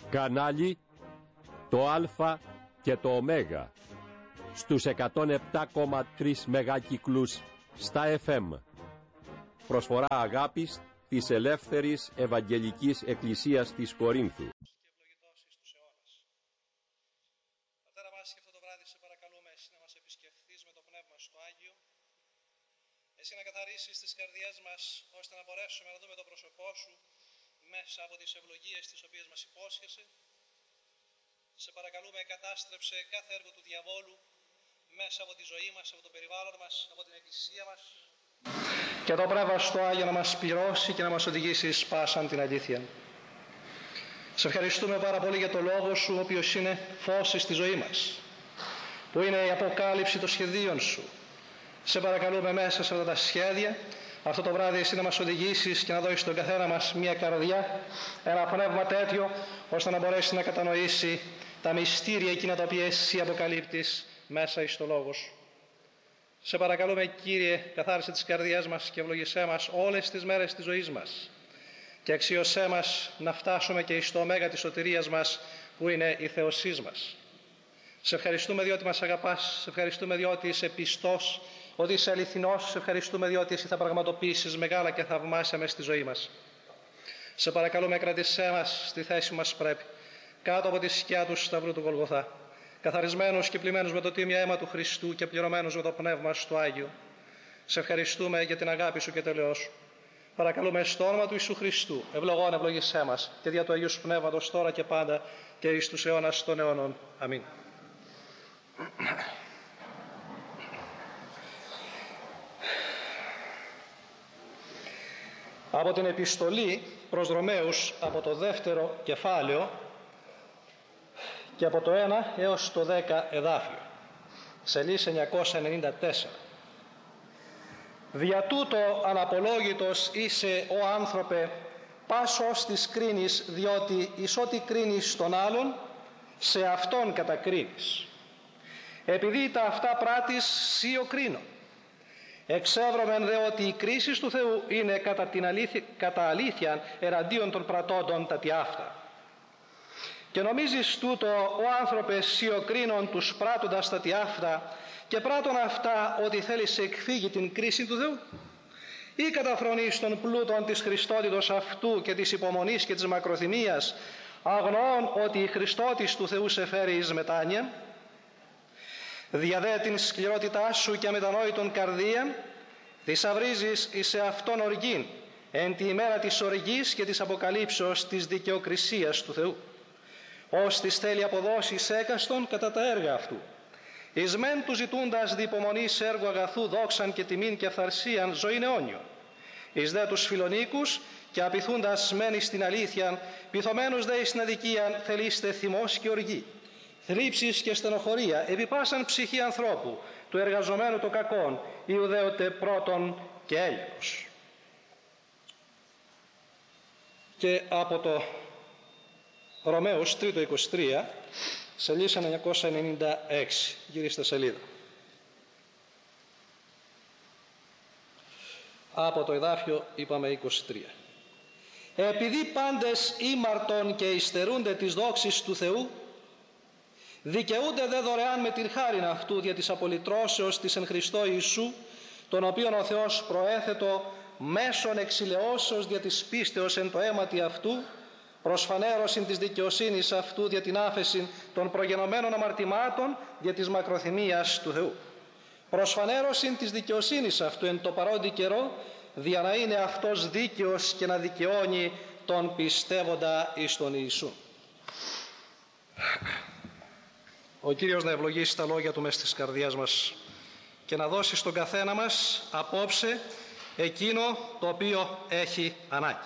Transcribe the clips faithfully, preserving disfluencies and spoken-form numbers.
Κανάλι το Α και το Ω στους εκατόν επτά κόμμα τρία μεγάκυκλους στα εφ εμ. Προσφορά αγάπης της Ελεύθερης Ευαγγελικής Εκκλησίας της Κορίνθου. Και ευλογητός εις τους αιώνας. Πατέρα μας, και αυτό το βράδυ σε παρακαλούμε εσύ να μας επισκεφθείς με το Πνεύμα στο Άγιο, εσύ να καθαρίσεις τις καρδιές μας, ώστε να μπορέσουμε να δούμε το πρόσωπό σου μέσα από τις ευλογίες τις οποίες μας υπόσχεσαι. Σε παρακαλούμε, κατάστρεψε κάθε έργο του διαβόλου μέσα από τη ζωή μας, από το περιβάλλον μας, από την Εκκλησία μας. Και το Πνεύμα στο Άγιο να μας πληρώσει και να μας οδηγήσει εις πάσαν την αλήθεια. Σε ευχαριστούμε πάρα πολύ για το Λόγο σου, ο οποίος είναι φως στη ζωή μας, που είναι η αποκάλυψη των σχεδίων σου. Σε παρακαλούμε μέσα σε αυτά τα σχέδια, αυτό το βράδυ εσύ να μας οδηγήσεις και να δώσεις στον καθένα μας μια καρδιά, ένα πνεύμα τέτοιο, ώστε να μπορέσει να κατανοήσει τα μυστήρια εκείνα τα οποία εσύ αποκαλύπτεις μέσα εις το Λόγο σου. Σε παρακαλούμε, Κύριε, καθάρισε τις καρδιές μας και ευλογησέ μας όλες τις μέρες της ζωής μας και αξίωσέ μας να φτάσουμε και εις το ωμέγα της σωτηρίας μας, που είναι η θεοσής μας. Σε ευχαριστούμε διότι μας αγαπάς, σε ευχαριστούμε διότι είσαι πιστός, ότι είσαι αληθινός, σε ευχαριστούμε διότι εσύ θα πραγματοποιήσεις μεγάλα και θαυμάσια μες στη ζωή μας. Σε παρακαλούμε, κρατήσέ μας στη θέση μας πρέπει, κάτω από τη σκιά του σταυρού του Γολγοθά, καθαρισμένους και πλημμένους με το τίμιο αίμα του Χριστού και πληρωμένους με το Πνεύμα στο Άγιο. Σε ευχαριστούμε για την αγάπη σου και το ελαιό σου. Παρακαλούμε στο όνομα του Ιησού Χριστού, ευλογών ευλογησέ μας και δια του Αγίου σου Πνεύματος τώρα και πάντα και εις τους αιώνας των αιώνων. Αμήν. Από την επιστολή προς Ρωμαίους, από το δεύτερο κεφάλαιο και από το ένα έως το δέκα εδάφιο, σελίδα εννιακόσια ενενήντα τέσσερα. Δια τούτο αναπολόγητος είσαι, ο άνθρωπε, πας ως της κρίνεις, διότι εις ό,τι κρίνεις τον άλλον, σε αυτόν κατακρίνεις. Επειδή τα αυτά πράττεις, σίω κρίνω. Εξεύρωμεν δε ότι οι κρίσεις του Θεού είναι κατά, την αλήθεια, κατά αλήθεια εναντίον των πρατώντων τα τι αυτά. Και νομίζεις τούτο, ο άνθρωπε, σιωκρίνων τους πράττοντας τα τι αυτά και πράττων αυτά ότι θέλεις σε εκφύγει την κρίση του Θεού, ή καταφρονείς των πλούτων της Χριστότητος αυτού και της υπομονής και της μακροθυμίας, αγνοών ότι η Χριστότης του Θεού σε φέρει εις μετάνοια. Διαδέ την σκληρότητά σου και αμετανόητον καρδίαν, θησαυρίζεις εις εαυτόν οργήν, εν τη ημέρα της οργής και της αποκαλύψεως της δικαιοκρισίας του Θεού, ως της θέλει αποδώσεις έκαστον κατά τα έργα αυτού. Εις μεν του ζητούντας διπομονής έργου αγαθού δόξαν και τιμήν και αυθαρσίαν ζωήν αιώνιον. Εις δε τους φιλονίκους και απειθούντας μένει στην αλήθεια, πειθωμένους δε εις την αδικίαν θελείστε θυμός και οργή, θλίψεις και στενοχωρία επί πάσαν ψυχή ανθρώπου, του εργαζομένου το κακόν, Ιουδαίωτε πρώτον και Έλληνος. Και από το Ρωμαίους τρίτο είκοσι τρία, σελίδα εννιακόσια ενενήντα έξι, γυρίστε σελίδα. Από το εδάφιο είπαμε είκοσι τρία. Επειδή πάντες ήμαρτον και υστερούνται της δόξης του Θεού, δικαιούνται δε δωρεάν με την χάριν αυτού δια της απολυτρώσεως της εν Χριστώ Ιησού, τον οποίον ο Θεός προέθετο μέσον εξηλαιώσεως δια της πίστεως εν το αίματι αυτού, προσφανέρωσιν της δικαιοσύνης αυτού δια την άφεση των προγενωμένων αμαρτημάτων δια της μακροθυμίας του Θεού. Προσφανέρωσιν της δικαιοσύνης αυτού εν το παρόντι καιρό, δια να είναι αυτός δίκαιος και να δικαιώνει τον πιστεύοντα εις τον Ιησού. Ο Κύριος να ευλογήσει τα λόγια Του μες στις καρδιάς μας και να δώσει στον καθένα μας απόψε εκείνο το οποίο έχει ανάγκη.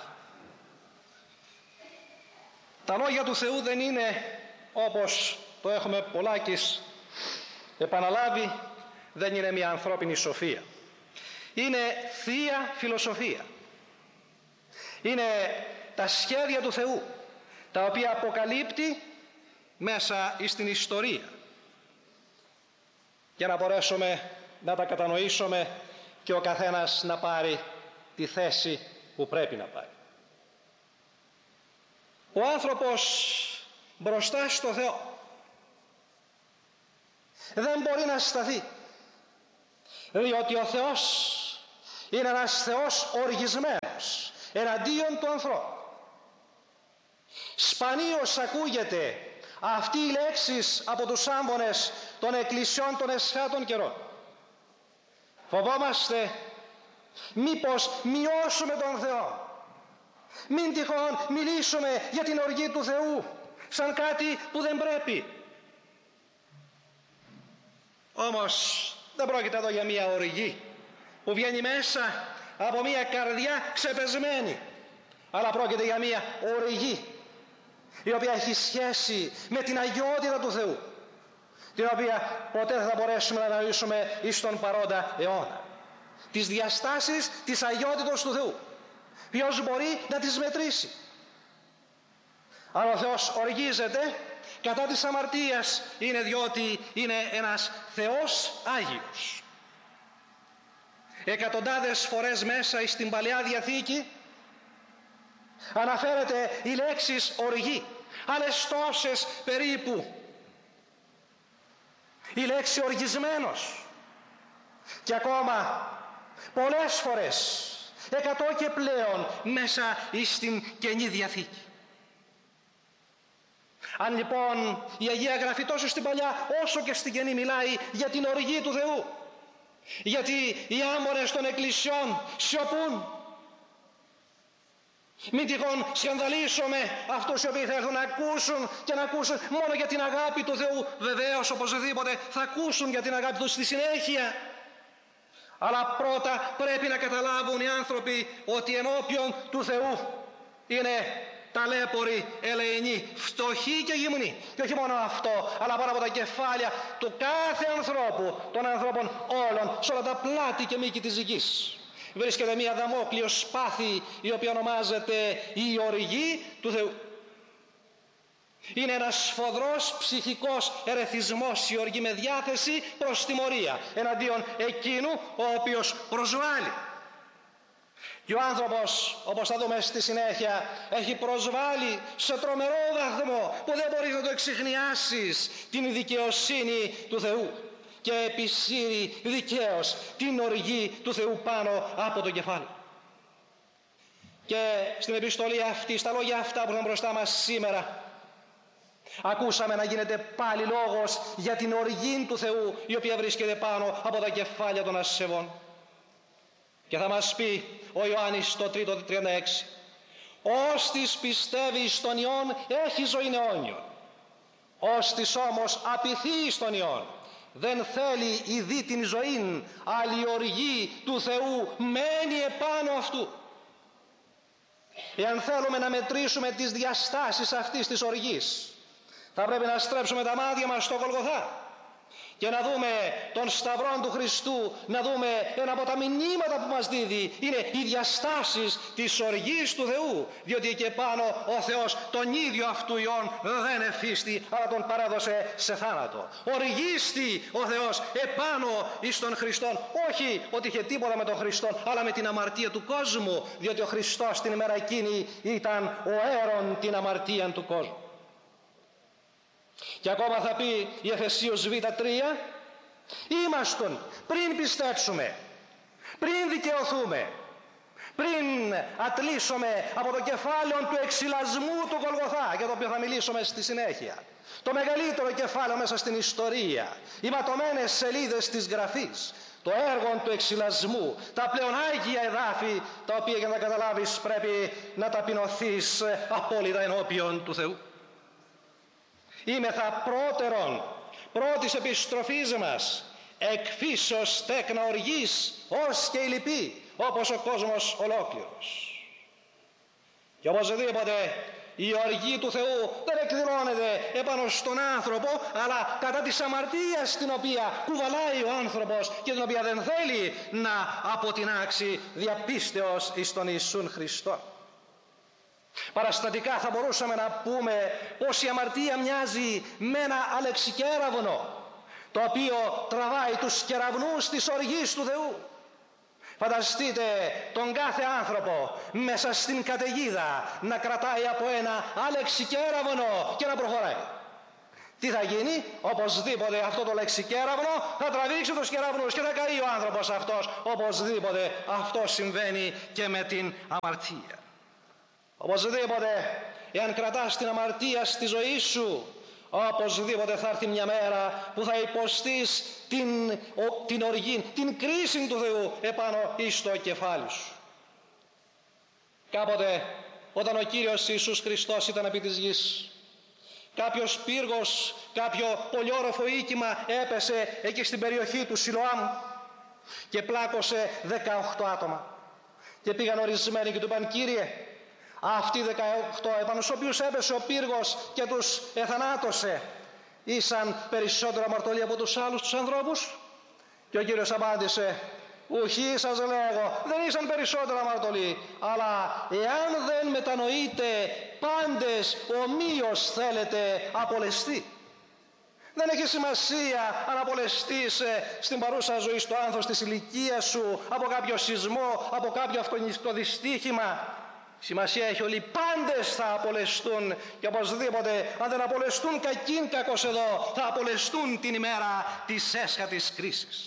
Τα λόγια του Θεού δεν είναι, όπως το έχουμε πολλάκις επαναλάβει, δεν είναι μια ανθρώπινη σοφία. Είναι θεία φιλοσοφία. Είναι τα σχέδια του Θεού, τα οποία αποκαλύπτει μέσα στην ιστορία, για να μπορέσουμε να τα κατανοήσουμε και ο καθένας να πάρει τη θέση που πρέπει να πάρει. Ο άνθρωπος μπροστά στο Θεό. Δεν μπορεί να σταθεί, διότι ο Θεός είναι ένας Θεός οργισμένος εναντίον του ανθρώπου. Σπανίως ακούγεται αυτή η λέξη από τους άμπονες των εκκλησιών των εσχάτων καιρών. Φοβόμαστε μήπως μειώσουμε τον Θεό, μην τυχόν μιλήσουμε για την οργή του Θεού σαν κάτι που δεν πρέπει. Όμως δεν πρόκειται εδώ για μια οργή που βγαίνει μέσα από μια καρδιά ξεπεσμένη, αλλά πρόκειται για μια οργή η οποία έχει σχέση με την αγιότητα του Θεού, την οποία ποτέ δεν θα μπορέσουμε να αναλύσουμε εις τον παρόντα αιώνα. Τις διαστάσεις της αγιότητος του Θεού, ποιος μπορεί να τις μετρήσει? Αν ο Θεός οργίζεται κατά της αμαρτίας, είναι διότι είναι ένας Θεός Άγιος. Εκατοντάδες φορές μέσα στην Παλαιά Διαθήκη αναφέρεται η λέξης οργή, άλλες τόσες περίπου η λέξη οργισμένος, και ακόμα πολλές φορές, εκατό και πλέον, μέσα στην Καινή Διαθήκη. Αν λοιπόν η Αγία Γραφή τόσο στην Παλιά όσο και στην Καινή μιλάει για την οργή του Θεού, γιατί οι άμμονες των εκκλησιών σιωπούν, μην τυχόν σκανδαλίσουμε αυτούς οι οποίοι θα έρθουν να ακούσουν και να ακούσουν μόνο για την αγάπη του Θεού. Βεβαίως οπωσδήποτε θα ακούσουν για την αγάπη του στη συνέχεια, αλλά πρώτα πρέπει να καταλάβουν οι άνθρωποι ότι ενώπιον του Θεού είναι ταλέποροι, ελεηνοί, φτωχοί και γυμνοί. Και όχι μόνο αυτό, αλλά πάνω από τα κεφάλια του κάθε ανθρώπου, των ανθρώπων όλων, σε όλα τα πλάτη και μήκη της γης, βρίσκεται μία δαμόκλειος σπάθη, η οποία ονομάζεται η οργή του Θεού. Είναι ένας σφοδρός ψυχικός ερεθισμός η οργή, με διάθεση προς τιμωρία εναντίον εκείνου ο οποίος προσβάλλει. Και ο άνθρωπος, όπως θα δούμε στη συνέχεια, έχει προσβάλει σε τρομερό βαθμό που δεν μπορείς να το εξιχνιάσεις την δικαιοσύνη του Θεού και επισύρει δικαίως την οργή του Θεού πάνω από το κεφάλι. Και στην επιστολή αυτή, στα λόγια αυτά που είναι μπροστά μας σήμερα, ακούσαμε να γίνεται πάλι λόγος για την οργή του Θεού, η οποία βρίσκεται πάνω από τα κεφάλια των ασεβών. Και θα μας πει ο Ιωάννης στο τρίτο τριάντα έξι, «Όστις πιστεύει στον Υιόν έχει ζωή αιώνιον, όστις όμως απειθεί στον Υιόν δεν θέλει ειδή την ζωήν, αλλά η οργή του Θεού μένει επάνω αυτού». Εάν θέλουμε να μετρήσουμε τις διαστάσεις αυτής της οργής, θα πρέπει να στρέψουμε τα μάτια μας στο Γολγοθά και να δούμε τον Σταυρό του Χριστού, να δούμε ένα από τα μηνύματα που μας δίδει, είναι οι διαστάσεις της οργής του Θεού, διότι εκεί πάνω ο Θεός τον ίδιο αυτού Υιόν δεν εφίστη, αλλά τον παράδοσε σε θάνατο. Οργίστη ο Θεός επάνω εις τον Χριστόν, όχι ότι είχε τίποτα με τον Χριστόν, αλλά με την αμαρτία του κόσμου, διότι ο Χριστός την ημέρα εκείνη ήταν ο αίρον την αμαρτία του κόσμου. Και ακόμα θα πει η Εφεσίους Β τρία, «Ήμαστον πριν πιστέψουμε, πριν δικαιωθούμε, πριν ατλήσουμε από το κεφάλαιο του εξυλασμού του Γολγοθά», για το οποίο θα μιλήσουμε στη συνέχεια, το μεγαλύτερο κεφάλαιο μέσα στην ιστορία, οι ματωμένες σελίδες της Γραφής, το έργο του εξυλασμού, τα πλέον άγια εδάφη, τα οποία για να τα καταλάβεις πρέπει να ταπεινωθείς απόλυτα ενώπιον του Θεού. Είμεθα πρώτερον πρώτης επιστροφής μας εκ φύσεως τέκνα οργής ως και η λυπή, όπως ο κόσμος ολόκληρος. Και οπωσδήποτε η οργή του Θεού δεν εκδηλώνεται επάνω στον άνθρωπο, αλλά κατά της αμαρτίας την οποία κουβαλάει ο άνθρωπος και την οποία δεν θέλει να αποτινάξει διαπίστεως εις τον Ιησούν Χριστό. Παραστατικά θα μπορούσαμε να πούμε πως η αμαρτία μοιάζει με ένα αλεξικέραυνο, το οποίο τραβάει τους κεραυνούς της οργής του Θεού. Φανταστείτε τον κάθε άνθρωπο μέσα στην καταιγίδα να κρατάει από ένα λεξικέραυνο και να προχωράει. Τι θα γίνει? Οπωσδήποτε αυτό το λεξικέραυνο θα τραβήξει τους κεραυνούς και θα καεί ο άνθρωπος αυτός. Οπωσδήποτε αυτό συμβαίνει και με την αμαρτία. Οπωσδήποτε, εάν κρατάς την αμαρτία στη ζωή σου, οπωσδήποτε θα έρθει μια μέρα που θα υποστείς την, την οργή, την κρίση του Θεού επάνω εις το κεφάλι σου. Κάποτε, όταν ο Κύριος Ιησούς Χριστός ήταν επί της γης, κάποιος πύργος, κάποιο πολιόροφο οίκημα έπεσε εκεί στην περιοχή του Σιλοάμ και πλάκωσε δεκαοκτώ άτομα. Και πήγαν ορισμένοι και του είπαν: Κύριε, αυτοί οι δεκαοκτώ επάνω στους οποίους έπεσε ο πύργος και τους εθανάτωσε, ήσαν περισσότερο αμαρτωλοί από τους άλλους τους ανθρώπους? Και ο Κύριος απάντησε: ουχή σας λέγω, δεν ήσαν περισσότερο αμαρτωλοί, αλλά εάν δεν μετανοείτε πάντες ομοίως θέλετε απολεστεί. Δεν έχει σημασία αν απολεστείς στην παρούσα ζωή στο άνθος της ηλικίας σου, από κάποιο σεισμό, από κάποιο αυτοκινητικό δυστύχημα. Σημασία έχει όλοι πάντες θα απολεστούν, και οπωσδήποτε αν δεν απολεστούν κακήν κακώς εδώ, θα απολεστούν την ημέρα της έσχατης κρίσης.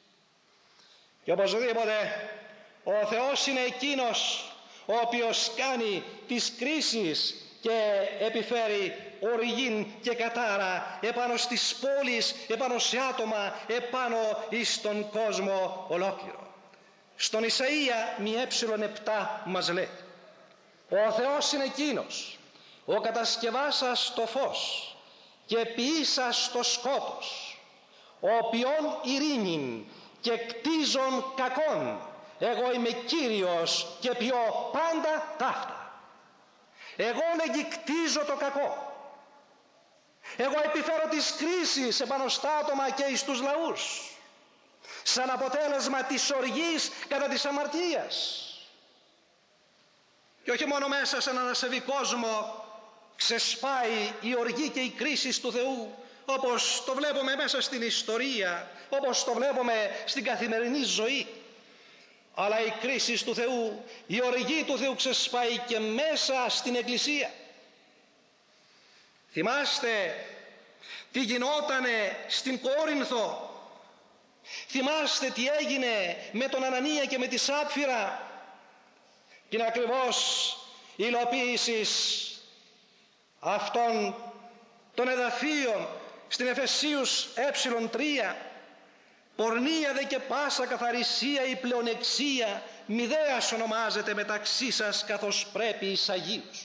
Και οπωσδήποτε ο Θεός είναι εκείνος ο οποίος κάνει τις κρίσεις και επιφέρει οργήν και κατάρα επάνω στις πόλεις, επάνω σε άτομα, επάνω εις τον κόσμο ολόκληρο. Στον Ισαΐα μη έψιλον επτά μας λέει: ο Θεός είναι εκείνος ο κατασκευάσας το φως και ποιήσας το σκότος, ο οποίον ειρήνην και κτίζον κακόν. Εγώ είμαι Κύριος και ποιώ πάντα ταύτα. Εγώ λέγει κτίζω το κακό. Εγώ επιφέρω τις κρίσεις επάνω στα άτομα και εις τους λαούς, σαν αποτέλεσμα της οργής κατά της αμαρτίας. Και όχι μόνο μέσα σε έναν ασεβή κόσμο ξεσπάει η οργή και η κρίση του Θεού, όπως το βλέπουμε μέσα στην ιστορία, όπως το βλέπουμε στην καθημερινή ζωή. Αλλά η κρίση του Θεού, η οργή του Θεού ξεσπάει και μέσα στην Εκκλησία. Θυμάστε τι γινότανε στην Κόρινθο. Θυμάστε τι έγινε με τον Ανανία και με τη Σάπφυρα. Και είναι ακριβώς η υλοποίησης αυτών των εδαφίων στην Εφεσίους ε τρία. Πορνεία δε και πάσα καθαρισία ή πλεονεξία μηδέας ονομάζεται μεταξύ σας, καθώς πρέπει εις Αγίους.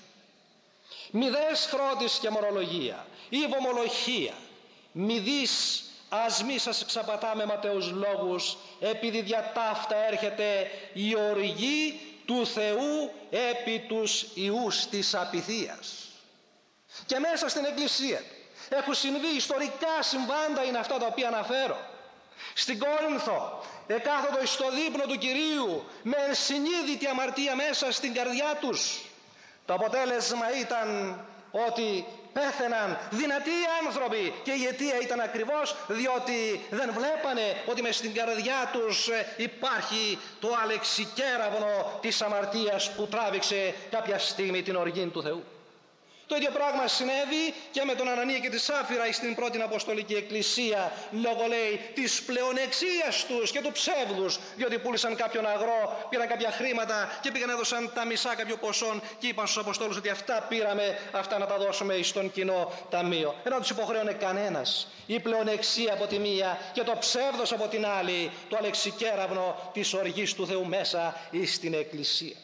Μηδές χρότης και μορολογία ή βομολοχία, μηδείς ας μη σας εξαπατά με ματαιούς λόγους, επειδή δια ταύτα έρχεται η οργή του Θεού επί τους ιούς της απειθίας. Και μέσα στην Εκκλησία έχουν συμβεί ιστορικά συμβάντα, είναι αυτά τα οποία αναφέρω. Στην Κόρινθο εκάθοδο εις το δείπνο του Κυρίου με ενσυνείδητη αμαρτία μέσα στην καρδιά τους. Το αποτέλεσμα ήταν ότι πέθαιναν δυνατοί άνθρωποι, και η αιτία ήταν ακριβώς διότι δεν βλέπανε ότι μες στην καρδιά τους υπάρχει το αλεξικέραυνο της αμαρτίας που τράβηξε κάποια στιγμή την οργή του Θεού. Το ίδιο πράγμα συνέβη και με τον Ανανία και τη Σάφυρα στην πρώτη Αποστολική Εκκλησία, λόγω λέει της πλεονεξίας τους και του ψεύδους, διότι πούλησαν κάποιον αγρό, πήραν κάποια χρήματα και πήγαν έδωσαν τα μισά κάποιο ποσόν και είπαν στους Αποστόλους ότι αυτά πήραμε, αυτά να τα δώσουμε στον κοινό ταμείο. Ενώ τους υποχρέωνε κανένας. Η πλεονεξία από τη μία και το ψεύδος από την άλλη, το αλεξικέραυνο της οργής του Θεού μέσα στην Εκκλησία.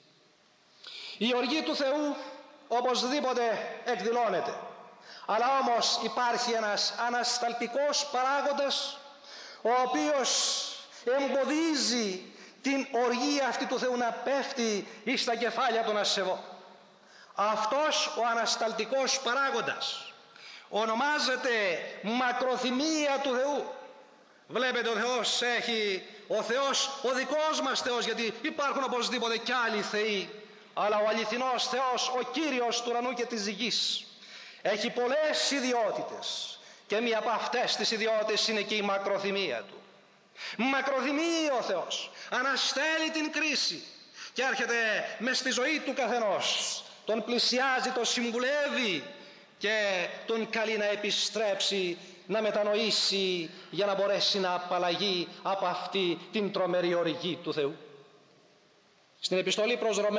Η οργή του Θεού οπωσδήποτε εκδηλώνεται, αλλά όμως υπάρχει ένας ανασταλτικός παράγοντας ο οποίος εμποδίζει την οργή αυτή του Θεού να πέφτει εις τα κεφάλια των ασεβών. Αυτός ο ανασταλτικός παράγοντας ονομάζεται μακροθυμία του Θεού. Βλέπετε, ο Θεός έχει, ο Θεός, ο δικός μας Θεός, γιατί υπάρχουν οπωσδήποτε κι άλλοι θεοί, αλλά ο αληθινός Θεός, ο Κύριος του ουρανού και της γης, έχει πολλές ιδιότητες, και μία από αυτές τις ιδιότητες είναι και η μακροθυμία του. Μακροδημεί ο Θεός, αναστέλει την κρίση και έρχεται μες στη ζωή του καθενός. Τον πλησιάζει, τον συμβουλεύει και τον καλεί να επιστρέψει, να μετανοήσει για να μπορέσει να απαλλαγεί από αυτή την τρομερή οργή του Θεού. Στην επιστολή προς Ρωμαίους